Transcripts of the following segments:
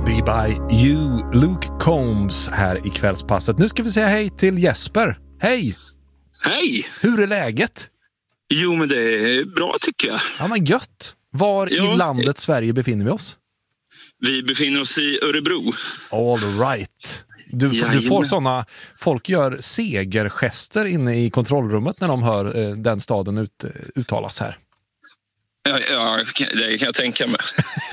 Be By You, Luke Combs här i kvällspasset. Nu ska vi säga hej till Jesper. Hej! Hej! Hur är läget? Jo, men det är bra tycker jag. Ja, men gött. Var i landet Sverige befinner vi oss? Vi befinner oss i Örebro. All right. Du får såna, folk gör segergester inne i kontrollrummet när de hör den staden uttalas här. Ja, det kan jag tänka mig.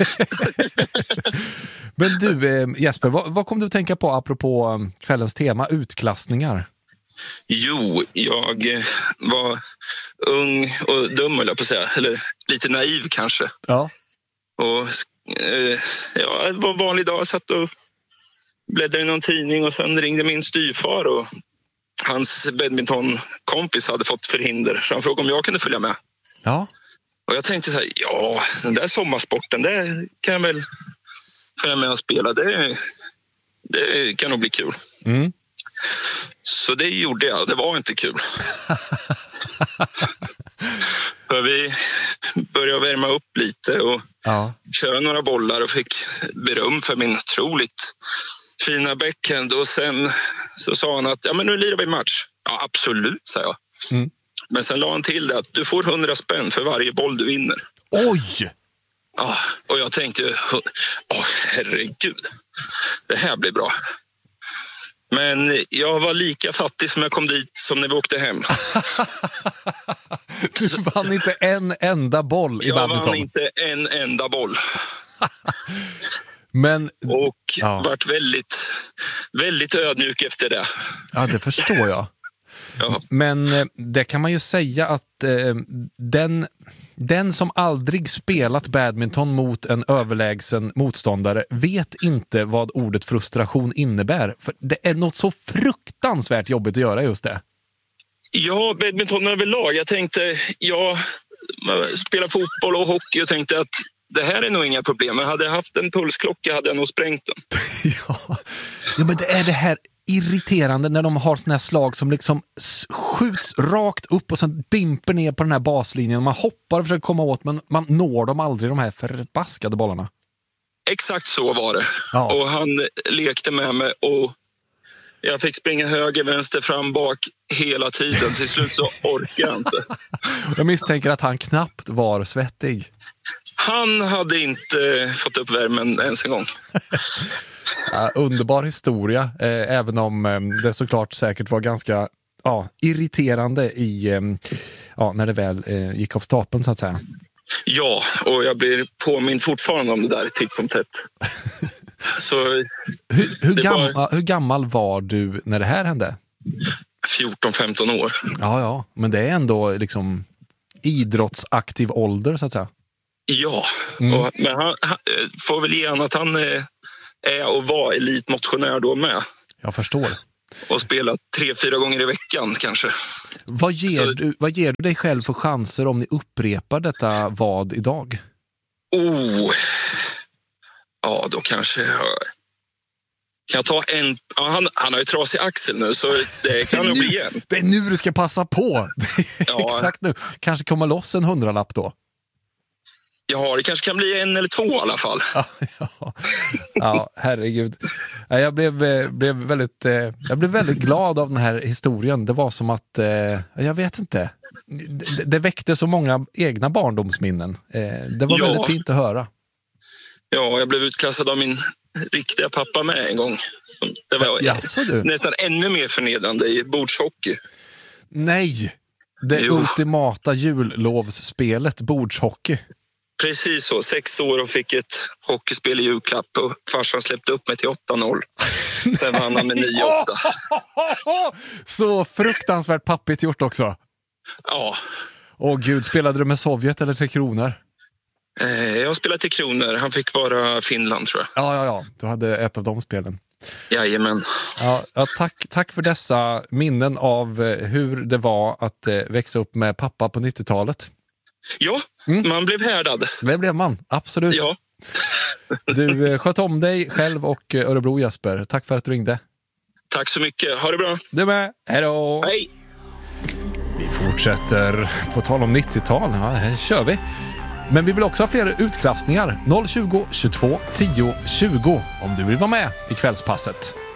Men du Jesper, vad kom du att tänka på apropå kvällens tema, utklassningar? Jo, jag var ung och dum, eller på att säga. Eller lite naiv kanske. Ja. Och det var en vanlig dag. Jag satt och bläddrade i någon tidning och sen ringde min styvfar och hans badmintonkompis hade fått förhinder. Så han frågade om jag kunde följa med. Ja. Och jag tänkte så här, ja, den där sommarsporten, det kan jag väl följa med och spela. Det kan nog bli kul. Mm. Så det gjorde jag. Det var inte kul. För vi började värma upp lite och köra några bollar och fick beröm för min otroligt fina backhand. Och sen så sa han att ja, men nu lirar vi match. Ja, absolut, sa jag. Mm. Men sen la han till det att du får 100 spänn för varje boll du vinner. Oj! Ja, och jag tänkte, herregud, det här blir bra. Men jag var lika fattig som jag kom dit som när vi åkte hem. Du vann inte en enda boll i badminton. Jag vann inte en enda boll. Och varit väldigt, väldigt ödmjuk efter det. Ja, det förstår jag. Ja. Men det kan man ju säga att den som aldrig spelat badminton mot en överlägsen motståndare vet inte vad ordet frustration innebär. För det är något så fruktansvärt jobbigt att göra just det. Ja, badminton överlag. Jag tänkte, jag spelar fotboll och hockey och tänkte att det här är nog inga problem. Men hade jag haft en pulsklocka hade jag nog sprängt den. Ja, men det är det här irriterande när de har såna här slag som liksom skjuts rakt upp och sen dimper ner på den här baslinjen. Man hoppar och försöker komma åt, men man når dem aldrig, de här förbaskade bollarna. Exakt så var det. Ja. Och han lekte med mig och jag fick springa höger, vänster, fram, bak hela tiden. Till slut så orkade jag inte. Jag misstänker att han knappt var svettig. Han hade inte fått upp värmen ens en gång. Underbar historia, även om det såklart säkert var ganska irriterande när det väl gick av stapeln så att säga. Ja, och jag blir påmind fortfarande om det där titt som tätt. Så hur gammal var du när det här hände? 14-15 år. Ja, men det är ändå liksom idrottsaktiv ålder så att säga. Ja, men han får väl ge han att han är och var elitmotionär då med. Jag förstår. Och spelat 3-4 gånger i veckan kanske. Vad ger du dig själv för chanser om ni upprepar detta vad idag? Ja, då kanske kan jag ta en... Ja, han har ju trasig axel nu så det kan nog bli igen. Det är nu du ska passa på. Exakt nu. Kanske kommer loss en 100-lapp då. Ja, det kanske kan bli 1 eller 2 i alla fall. Ja, herregud. Jag blev väldigt glad av den här historien. Det var som att, jag vet inte, det väckte så många egna barndomsminnen. Det var väldigt fint att höra. Ja, jag blev utklassad av min riktiga pappa med en gång. Det var nästan ännu mer förnedrande i bordshockey. Nej, det ultimata jullovsspelet, bordshockey. Precis så, 6 år och fick ett hockeyspel i julklapp och farsan släppte upp mig till 8-0. Sen vann han med 9-8. Så fruktansvärt pappigt gjort också. Ja. Åh gud, spelade du med Sovjet eller 3 Kronor? Jag spelade 3 Kronor, han fick vara Finland tror jag. Ja, du hade ett av de spelen. Jajamän. Ja, tack för dessa minnen av hur det var att växa upp med pappa på 90-talet. Ja, man blev härdad. Det blev man, absolut. Ja. Du sköt om dig själv och Örebro, Jesper. Tack för att du ringde. Tack så mycket, ha det bra. Du med, hej då. Hej. Vi fortsätter på tal om 90-tal, här kör vi. Men vi vill också ha fler utklassningar. 020 22 10 20 om du vill vara med i kvällspasset.